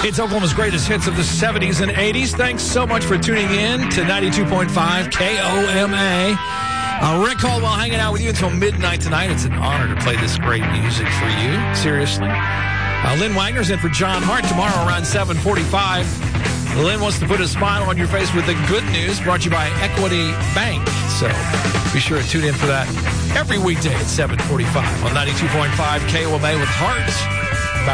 It's Oklahoma's greatest hits of the 70s and 80s. Thanks so much for tuning in to 92.5 KOMA. Rick Caldwell hanging out with you until midnight tonight. It's an honor to play this great music for you. Seriously. Lynn Wagner's in for John Hart tomorrow around 7:45. Lynn wants to put a smile on your face with the good news brought to you by Equity Bank. So be sure to tune in for that every weekday at 7:45 on 92.5 KOMA with Hart.